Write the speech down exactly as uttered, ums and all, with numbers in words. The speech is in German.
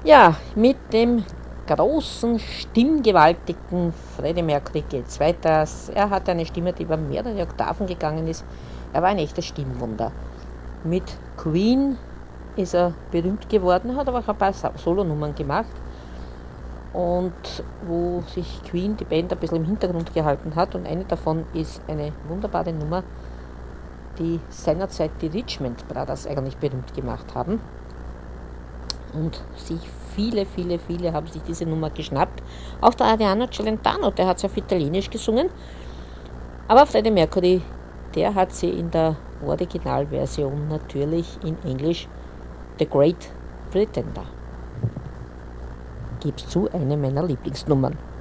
Ja, mit dem großen, stimmgewaltigen Freddie Mercury geht's weiter. Er hat eine Stimme, die über mehrere Oktaven gegangen ist. Er war ein echtes Stimmwunder. Mit Queen ist er berühmt geworden, hat aber auch ein paar Solonummern gemacht. Und wo sich Queen, die Band, ein bisschen im Hintergrund gehalten hat. Und eine davon ist eine wunderbare Nummer, die seinerzeit die Richmond Brothers eigentlich berühmt gemacht haben. Und sich viele, viele, viele haben sich diese Nummer geschnappt. Auch der Adriano Celentano, der hat sie auf Italienisch gesungen. Aber Freddie Mercury, der hat sie in der Originalversion natürlich in Englisch The Great Pretender. Gib's zu, eine meiner Lieblingsnummern.